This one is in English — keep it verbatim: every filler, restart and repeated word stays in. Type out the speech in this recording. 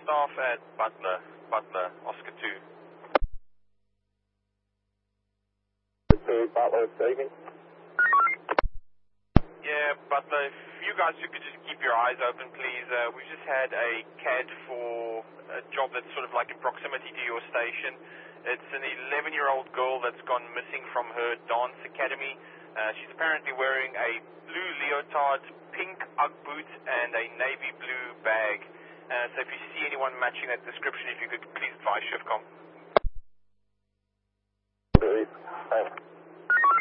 staff at Butler, Butler, Oscar two. two, Butler, speaking. Yeah, Butler, if you guys you could just keep your eyes open, please. Uh, we've just had a C A D for a job that's sort of like in proximity to your station. It's an eleven-year-old girl that's gone missing from her dance academy. Uh, she's apparently wearing a blue leotard, pink Ugg boots, and a navy blue bag. Uh, so if you see anyone matching that description, if you could please advise Shiftcom. Thanks.